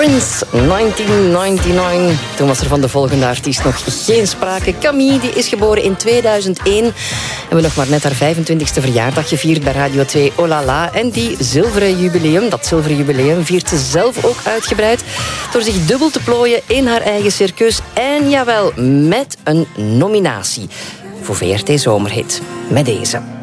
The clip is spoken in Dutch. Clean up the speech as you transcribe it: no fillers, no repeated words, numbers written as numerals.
Prince, 1999. Toen was er van de volgende artiest nog geen sprake. Camille, die is geboren in 2001. En we nog maar net haar 25e verjaardag gevierd bij Radio 2 Oh La La. En dat zilveren jubileum viert ze zelf ook uitgebreid. Door zich dubbel te plooien in haar eigen circus. En jawel, met een nominatie voor VRT Zomerhit. Met deze.